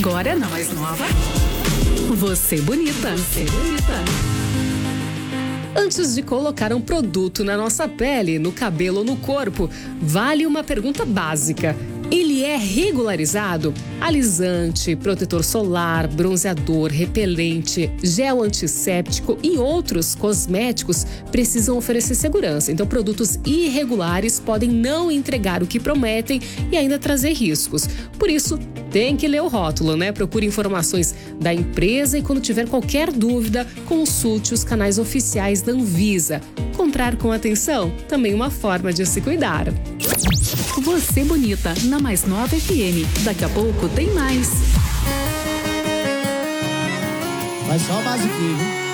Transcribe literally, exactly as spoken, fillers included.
Agora na Mais Nova, Você Bonita. Você Bonita. Antes de colocar um produto na nossa pele, no cabelo ou no corpo, vale uma pergunta básica. Ele é regularizado? Alisante, protetor solar, bronzeador, repelente, gel antisséptico e outros cosméticos precisam oferecer segurança. Então, produtos irregulares podem não entregar o que prometem e ainda trazer riscos. Por isso, tem que ler o rótulo, né? Procure informações da empresa e quando tiver qualquer dúvida, consulte os canais oficiais da Anvisa. Comprar com atenção, também uma forma de se cuidar. Você Bonita, na Mais Nova F M. Daqui a pouco tem mais. Vai só o basiquinho, viu?